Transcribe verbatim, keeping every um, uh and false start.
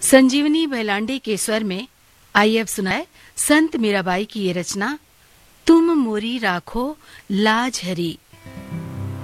संजीवनी बैलांडे के स्वर में आइए अब सुनाए संत मीराबाई की ये रचना, तुम मोरी राखो लाज हरी।